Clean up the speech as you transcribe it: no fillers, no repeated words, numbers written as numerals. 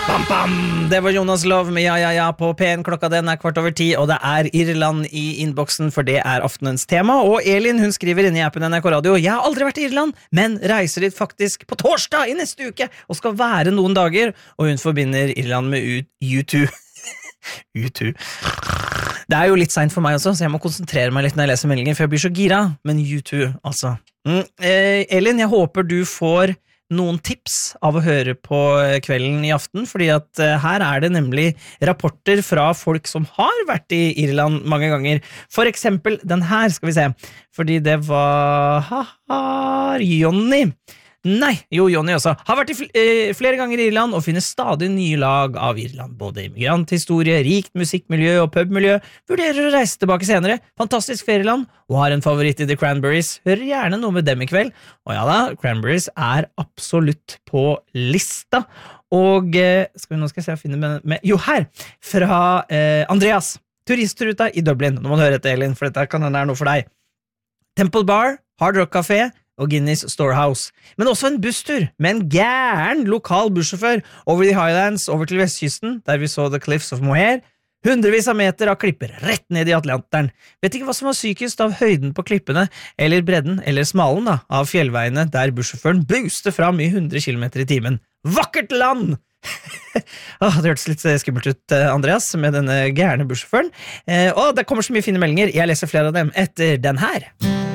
Bam, bam! Det var Jonas Love med ja på P1. Klokka den 10:15, og det Irland i innboksen, for det aftenens tema. Og Elin, hun skriver inne i appen NRK Radio: Jeg har aldri vært i Irland, men reiser dit faktisk på torsdag i neste uke, og skal være noen dager. Og hun forbinder Irland med U2. U2. Det jo litt sent for meg også, så jeg må konsentrere meg litt når jeg leser meldingen, for jeg blir så gira. Men U2, altså. Elin, jeg håper du får noen tips av å høre på kvelden i aften, fordi at her det nemlig rapporter fra folk som har vært i Irland mange ganger. For eksempel den her, skal vi se, fordi det var Jonny. Nei, Jonny også. Har vært i flere ganger i Irland og finner stadig nye lag av Irland. Både immigranthistorie, rikt musikkmiljø og pubmiljø. Vurderer å reise tilbake senere. Fantastisk ferieland, og har en favoritt i The Cranberries. Hører gjerne noe med dem i kveld. Og ja da, Cranberries absolutt på lista. Og nå skal jeg se å finne med jo, her, fra Andreas. Turistruta i Dublin. Nå må du høre etter, Elin, for dette kan hende noe for deg. Temple Bar, Hard Rock Café og Guinness Storehouse. Men også en busstur med en gæren lokal bussjåfør over the Highlands, over til vestkysten, der vi så The Cliffs of Moher. Hundrevis av meter av klipper rett ned i Atlanteren. Vet ikke hva som var sykest av høyden på klippene, eller bredden, eller smalen av fjellveiene, der bussjåføren booster fram i 100 kilometer i timen. Vakkert land! Det hørtes litt skummelt ut, Andreas, med denne gærne bussjåføren. Og det kommer så mye fine meldinger. Jeg leser flere av dem etter den her.